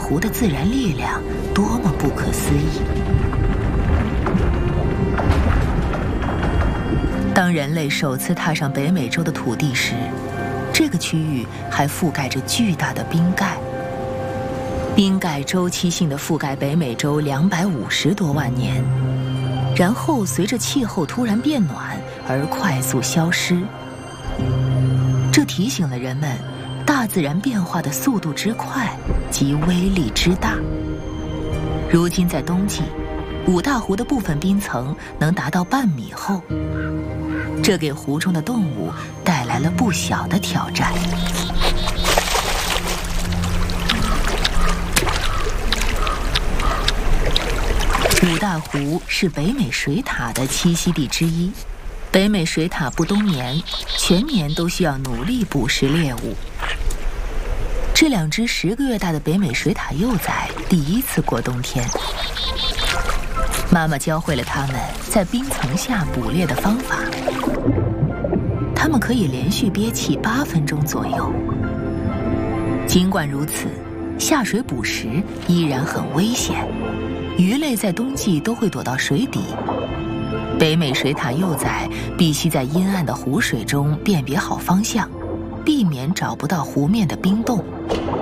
湖的自然力量多么不可思议！当人类首次踏上北美洲的土地时，这个区域还覆盖着巨大的冰盖。冰盖周期性地覆盖北美洲250多万年，然后随着气候突然变暖而快速消失。这提醒了人们，大自然变化的速度之快及威力之大。如今在冬季，五大湖的部分冰层能达到半米厚，这给湖中的动物带来了不小的挑战。五大湖是北美水獭的栖息地之一。北美水獭不冬眠，全年都需要努力捕食猎物。这2只10个月大的北美水獭幼崽第一次过冬天，妈妈教会了它们在冰层下捕猎的方法。它们可以连续憋气8分钟左右。尽管如此，下水捕食依然很危险，鱼类在冬季都会躲到水底。北美水獭幼崽必须在阴暗的湖水中辨别好方向，避免找不到湖面的冰洞。